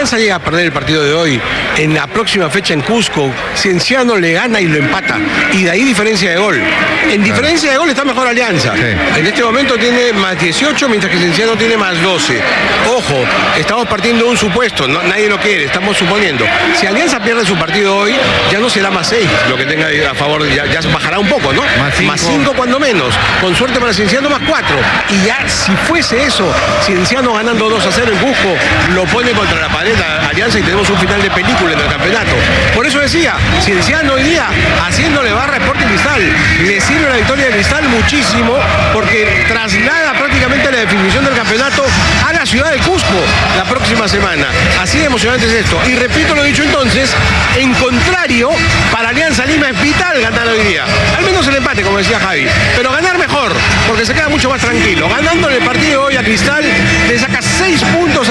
Alianza llega a perder el partido de hoy, en la próxima fecha en Cusco, Cienciano le gana y lo empata. Y de ahí diferencia de gol. En diferencia de gol está mejor Alianza. Sí. En este momento tiene más 18, mientras que Cienciano tiene más 12. Ojo, estamos partiendo de un supuesto, nadie lo quiere, estamos suponiendo. Si Alianza pierde su partido hoy, ya no será más 6 lo que tenga a favor, ya bajará un poco, ¿no? Más 5 cuando menos. Con suerte para Cienciano, más 4. Y ya, si fuese eso, Cienciano ganando 2-0 en Cusco, lo pone contra la pared a Alianza y tenemos un final de película en el campeonato. Por eso decía, Cienciano hoy día haciéndole barra a Sporting Cristal, le sirve la victoria de Cristal muchísimo porque traslada prácticamente la definición del campeonato a la ciudad de Cusco la próxima semana. Así de emocionante es esto. Y repito lo dicho entonces, en contrario, para Alianza Lima es vital ganar hoy día. Al menos el empate, como decía Javi. Pero ganar mejor, porque se queda mucho más tranquilo. Ganándole el partido hoy a Cristal, le saca 6 puntos